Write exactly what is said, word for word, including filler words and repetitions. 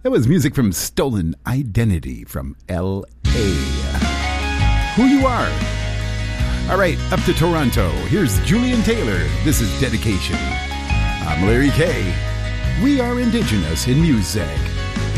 That was music from Stolen Identity from L A. Who You Are. All right, up to Toronto. Here's Julian Taylor. This is Dedication. I'm Larry Kay. We are Indigenous in music.